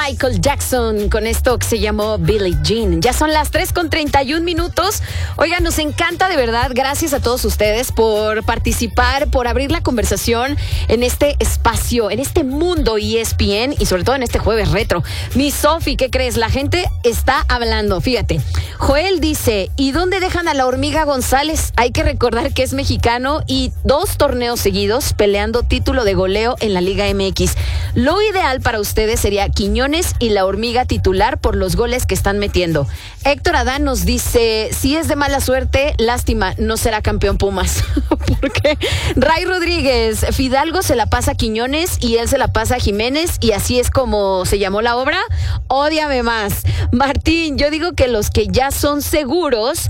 Michael Jackson con esto que se llamó Billie Jean. Ya son las 3:31. Oigan, nos encanta de verdad. Gracias a todos ustedes por participar, por abrir la conversación en este espacio, en este mundo ESPN y sobre todo en este jueves retro. Mi Sofi, ¿qué crees? La gente está hablando. Fíjate, Joel dice, ¿y dónde dejan a la Hormiga González? Hay que recordar que es mexicano y 2 torneos seguidos peleando título de goleo en la Liga MX. Lo ideal para ustedes sería Quiñones y la Hormiga titular por los goles que están metiendo. Héctor Adán nos dice, si es de mala suerte, lástima, no será campeón Pumas. Porque Ray Rodríguez, Fidalgo se la pasa a Quiñones y él se la pasa a Jiménez y así es como se llamó la obra. Ódiame más. Martín, yo digo que los que ya son seguros,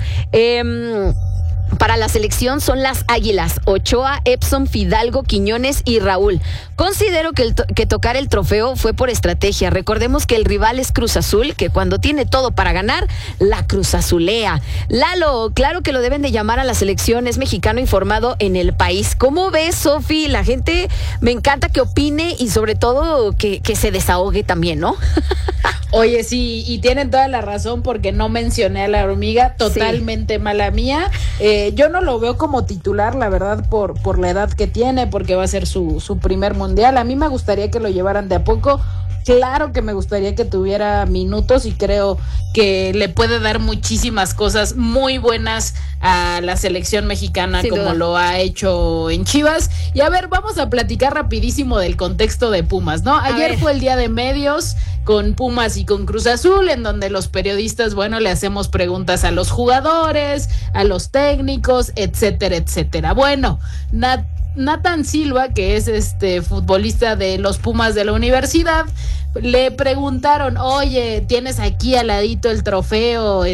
para la selección son las Águilas, Ochoa, Epson, Fidalgo, Quiñones y Raúl. Considero que tocar el trofeo fue por estrategia. Recordemos que el rival es Cruz Azul, que cuando tiene todo para ganar, la Cruz Azulea. Lalo, claro que lo deben de llamar a la selección, es mexicano informado en el país. ¿Cómo ves, Sofi? La gente me encanta que opine y sobre todo que se desahogue también, ¿no? Oye, sí, y tienen toda la razón porque no mencioné a la Hormiga, totalmente mala mía. Yo no lo veo como titular, la verdad, por la edad que tiene, porque va a ser su primer mundial. A mí me gustaría que lo llevaran de a poco. Claro que me gustaría que tuviera minutos y creo que le puede dar muchísimas cosas muy buenas a la selección mexicana, sin como duda. Lo ha hecho en Chivas. Y a ver, vamos a platicar rapidísimo del contexto de Pumas, ¿no? Ayer fue el día de medios con Pumas y con Cruz Azul, en donde los periodistas, bueno, le hacemos preguntas a los jugadores, a los técnicos, etcétera, etcétera. Bueno, Nathan Silva, que es futbolista de los Pumas de la universidad, le preguntaron, oye, tienes aquí al ladito el trofeo,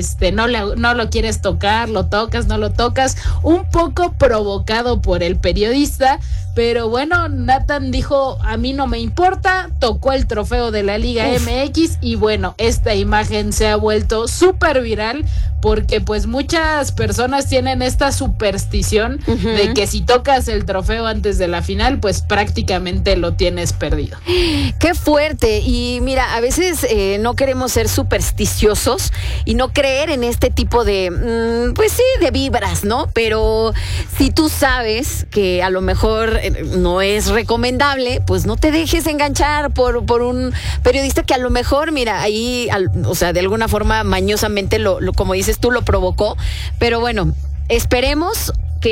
no lo quieres tocar, lo tocas, no lo tocas, un poco provocado por el periodista, pero bueno, Nathan dijo, a mí no me importa, tocó el trofeo de la Liga MX y bueno, esta imagen se ha vuelto súper viral porque pues muchas personas tienen esta superstición de que si tocas el trofeo antes de la final, pues prácticamente lo tienes perdido. ¡Qué fuerte! Y mira, a veces no queremos ser supersticiosos y no creer en este tipo de, pues sí, de vibras, ¿no? Pero si tú sabes que a lo mejor no es recomendable, pues no te dejes enganchar por un periodista que a lo mejor, mira, ahí, o sea, de alguna forma mañosamente como dices tú, lo provocó. Pero bueno, esperemos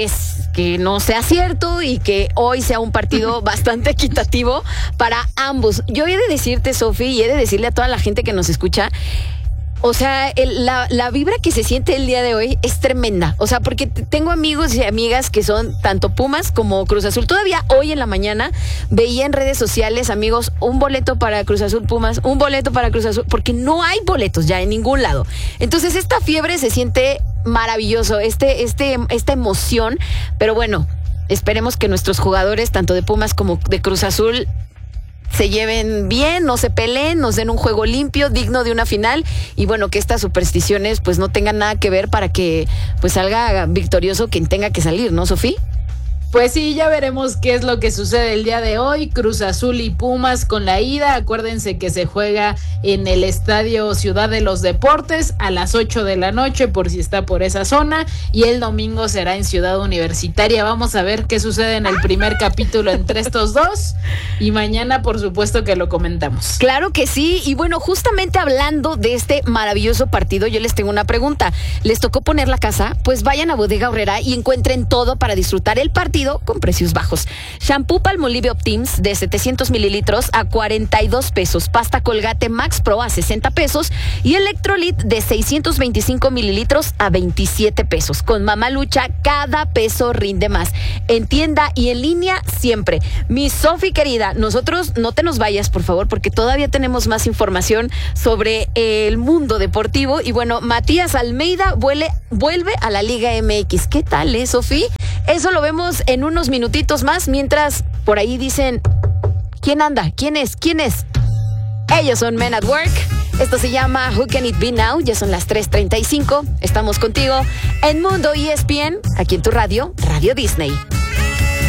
que no sea cierto y que hoy sea un partido bastante equitativo para ambos. Yo he de decirte, Sofi, y he de decirle a toda la gente que nos escucha, o sea, la vibra que se siente el día de hoy es tremenda. O sea, porque tengo amigos y amigas que son tanto Pumas como Cruz Azul. Todavía hoy en la mañana veía en redes sociales, amigos, un boleto para Cruz Azul Pumas, un boleto para Cruz Azul, porque no hay boletos ya en ningún lado. Entonces, esta fiebre se siente maravilloso, esta emoción. Pero bueno, esperemos que nuestros jugadores, tanto de Pumas como de Cruz Azul, se lleven bien, no se peleen, nos den un juego limpio, digno de una final y bueno, que estas supersticiones pues no tengan nada que ver para que pues salga victorioso quien tenga que salir, ¿no, Sofí? Pues sí, ya veremos qué es lo que sucede el día de hoy. Cruz Azul y Pumas con la ida. Acuérdense que se juega en el Estadio Ciudad de los Deportes a las 8 de la noche, por si está por esa zona. Y el domingo será en Ciudad Universitaria. Vamos a ver qué sucede en el primer capítulo entre estos dos. Y mañana, por supuesto, que lo comentamos. Claro que sí. Y bueno, justamente hablando de este maravilloso partido, yo les tengo una pregunta. ¿Les tocó poner la casa? Pues vayan a Bodega Aurrerá y encuentren todo para disfrutar el partido con precios bajos. Shampoo Palmolive Optims de 700 mililitros a 42 pesos. Pasta Colgate Max Pro a 60 pesos. Y Electrolit de 625 mililitros a 27 pesos. Con Mamalucha, cada peso rinde más. En tienda y en línea siempre. Mi Sofi querida, nosotros no te nos vayas, por favor, porque todavía tenemos más información sobre el mundo deportivo. Y bueno, Matías Almeida vuelve a la Liga MX. ¿Qué tal, Sofi? Eso lo vemos en unos minutitos más, mientras por ahí dicen, ¿quién anda? ¿Quién es? Ellos son Men at Work. Esto se llama Who Can It Be Now. Ya son las 3:35. Estamos contigo en Mundo ESPN, aquí en tu Radio Disney.